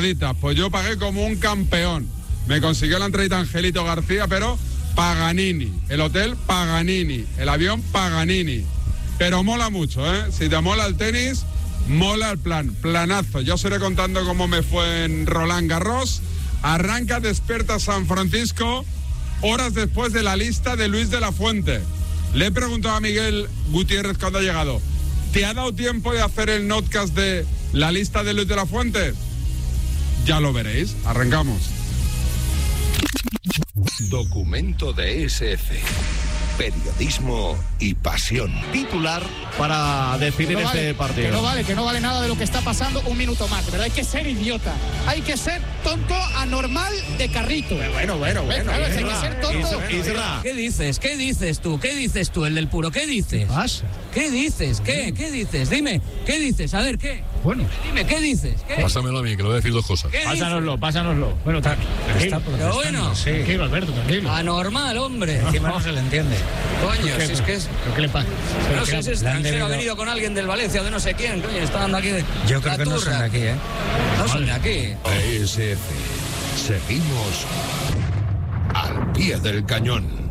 entraditas. Pues yo pagué como un campeón. Me consiguió la entradita Angelito García, pero Paganini. El hotel Paganini. El avión Paganini. Pero mola mucho, ¿eh? Si te mola el tenis, mola el plan. Planazo. Yo os iré contando cómo me fue en Roland Garros. Arranca Despierta San Francisco, horas después de la lista de Luis de la Fuente. Le he preguntado a Miguel Gutiérrez cuando ha llegado, ¿te ha dado tiempo de hacer el notcast de la lista de Luis de la Fuente? Ya lo veréis. Arrancamos. Documento de SF. Periodismo y pasión. Titular para definir este partido. Que no vale nada de lo que está pasando. Un minuto más, ¿verdad? Hay que ser idiota. Hay que ser tonto anormal de carrito. Bueno. Claro, hay que ser tonto. ¿Qué dices? ¿Qué dices tú? ¿Qué dices tú, el del puro? ¿Qué dices? ¿Pasa? ¿Qué dices? ¿Qué dices? Dime, ¿qué dices? A ver, ¿qué? Bueno. Dime, ¿qué dices? ¿Qué? Pásamelo a mí, que le voy a decir dos cosas. Pásanoslo. Bueno, tranquilo. Pero bueno. Sí. Tranquilo, Alberto, tranquilo. Anormal, hombre. Encima no se le entiende. Coño, si es que es... ¿Pero qué le pasa? No sé si es extranjero, ha venido con alguien del Valencia o de no sé quién, coño, está dando aquí de... Yo creo que no son de aquí, ¿eh? No son de aquí. SF. Seguimos al pie del cañón.